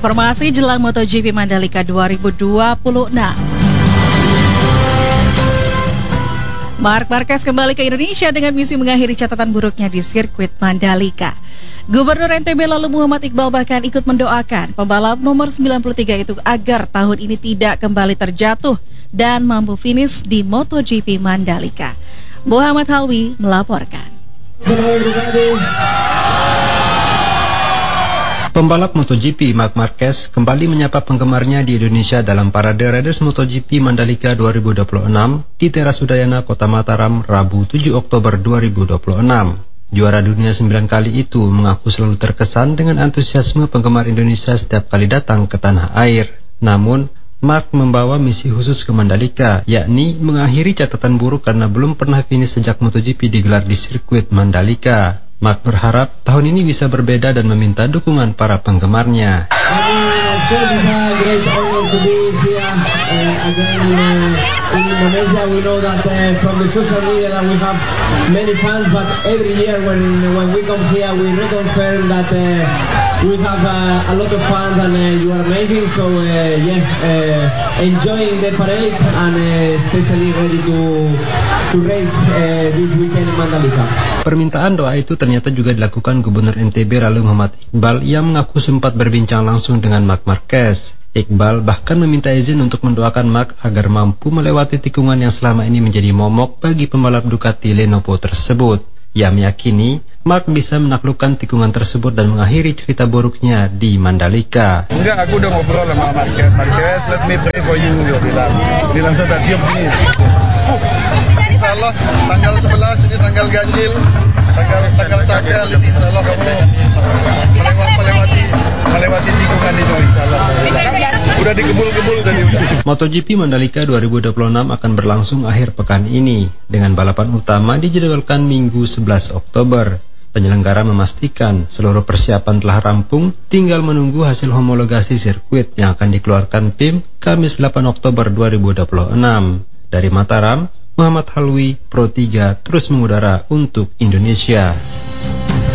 informasi jelang MotoGP Mandalika 2026. Marc Marquez kembali ke Indonesia dengan misi mengakhiri catatan buruknya di sirkuit Mandalika. Gubernur NTB lalu Muhammad Iqbal bahkan ikut mendoakan pembalap nomor 93 itu agar tahun ini tidak kembali terjatuh dan mampu finish di MotoGP Mandalika. Muhammad Halwi melaporkan. Pembalap MotoGP Marc Marquez kembali menyapa penggemarnya di Indonesia dalam parade Riders MotoGP Mandalika 2026 di Teras Udayana, Kota Mataram, Rabu 7 Oktober 2026. Juara dunia 9 kali itu mengaku selalu terkesan dengan antusiasme penggemar Indonesia setiap kali datang ke tanah air. Namun, Marc membawa misi khusus ke Mandalika, yakni mengakhiri catatan buruk karena belum pernah finish sejak MotoGP digelar di sirkuit Mandalika. Marc berharap tahun ini bisa berbeda dan meminta dukungan para penggemarnya. In Indonesia, we know that from the social media that we have many fans, but every year when we come here, we reconfirm that we have a lot of fans and you are amazing. So enjoying the parade and especially ready to race this weekend in Mandalika. Permintaan doa itu ternyata juga dilakukan Gubernur NTB lalu Muhammad Iqbal yang mengaku sempat berbincang langsung dengan Marc Marquez. Iqbal bahkan meminta izin untuk mendoakan Marc agar mampu melewati tikungan yang selama ini menjadi momok bagi pembalap Ducati Lenovo tersebut. Ia meyakini Marc bisa menaklukkan tikungan tersebut dan mengakhiri cerita buruknya di Mandalika. Enggak, aku udah ngobrol sama Marquez, let me pray for you, bilang sudah tiup ini. Insya Allah tanggal 11 ini tanggal ganjil, tanggal cakal ini insya Allah kamu melewati tikungan itu insya Allah. Udah dikebul-kebul tadi udah. MotoGP Mandalika 2026 akan berlangsung akhir pekan ini dengan balapan utama dijadwalkan Minggu 11 Oktober. Penyelenggara memastikan seluruh persiapan telah rampung, tinggal menunggu hasil homologasi sirkuit yang akan dikeluarkan PIM Kamis 8 Oktober 2026. Dari Mataram, Muhammad Halwi, Pro 3 terus mengudara untuk Indonesia.